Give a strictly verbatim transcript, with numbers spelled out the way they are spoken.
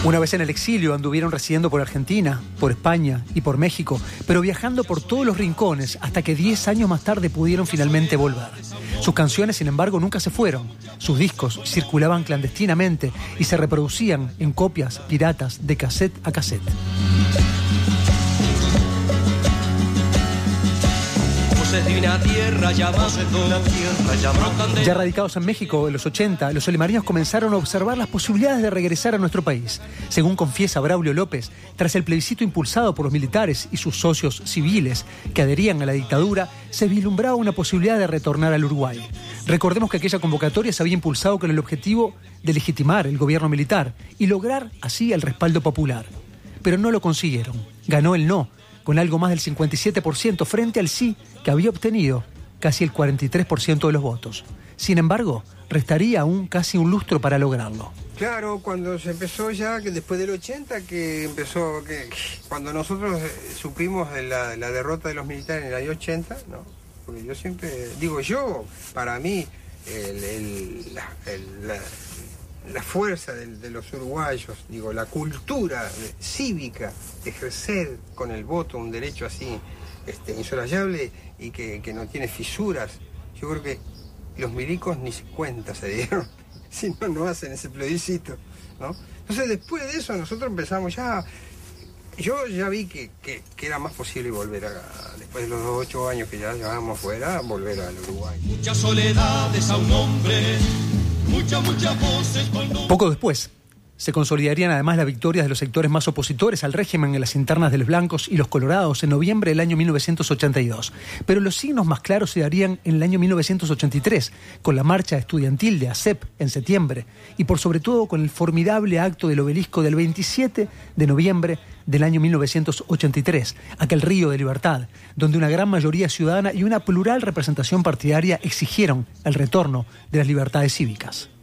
Una vez en el exilio anduvieron residiendo por Argentina, por España y por México, pero viajando por todos los rincones hasta que diez años más tarde pudieron finalmente volver. Sus canciones, sin embargo, nunca se fueron. Sus discos circulaban clandestinamente y se reproducían en copias piratas de cassette a cassette. De una tierra llamada, ya radicados en México en los ochenta, los olimareños comenzaron a observar las posibilidades de regresar a nuestro país. Según confiesa Braulio López, tras el plebiscito impulsado por los militares y sus socios civiles que adherían a la dictadura, se vislumbraba una posibilidad de retornar al Uruguay. Recordemos que aquella convocatoria se había impulsado con el objetivo de legitimar el gobierno militar y lograr así el respaldo popular. Pero no lo consiguieron. Ganó el no, con algo más del cincuenta y siete por ciento frente al sí, que había obtenido casi el cuarenta y tres por ciento de los votos. Sin embargo, restaría aún casi un lustro para lograrlo. Claro, cuando se empezó ya, que después del ochenta, que empezó, que, cuando nosotros supimos de la, la derrota de los militares en el año ochenta, ¿no? Porque yo siempre, digo yo, para mí, el, el, la, el, la, la fuerza de, de los uruguayos, digo, la cultura cívica de ejercer con el voto un derecho así este, insolayable y que, que no tiene fisuras, yo creo que los milicos ni se cuenta se dieron, si no, no hacen ese plebiscito, ¿no? Entonces después de eso nosotros empezamos ya, yo ya vi que, que, que era más posible volver a, después de los ocho años que ya llevábamos fuera, volver al Uruguay. Muchas soledades a un hombre. Muchas, muchas voces cuando... Poco después, se consolidarían además las victorias de los sectores más opositores al régimen en las internas de los blancos y los colorados en noviembre del año mil novecientos ochenta y dos. Pero los signos más claros se darían en el año mil novecientos ochenta y tres, con la marcha estudiantil de A C E P en septiembre, y por sobre todo con el formidable acto del obelisco del veintisiete de noviembre del año mil novecientos ochenta y tres, aquel río de libertad, donde una gran mayoría ciudadana y una plural representación partidaria exigieron el retorno de las libertades cívicas.